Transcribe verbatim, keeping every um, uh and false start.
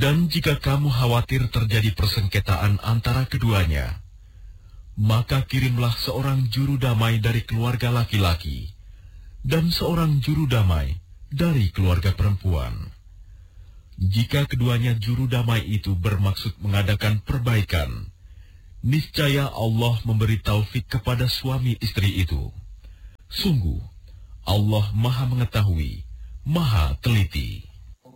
Dan jika kamu khawatir terjadi persengketaan antara keduanya, maka kirimlah seorang juru damai dari keluarga laki-laki dan seorang juru damai dari keluarga perempuan. Jika keduanya juru damai itu bermaksud mengadakan perbaikan, niscaya Allah memberi taufik kepada suami istri itu. Sungguh, Allah Maha Mengetahui, Maha Teliti.